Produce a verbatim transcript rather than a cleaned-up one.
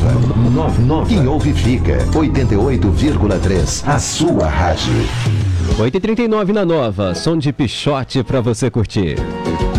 Nova. Nova. Nova. Quem ouve fica. oitenta e oito vírgula três. A sua rádio. oito e trinta e nove na Nova. Som de Pixote pra você curtir.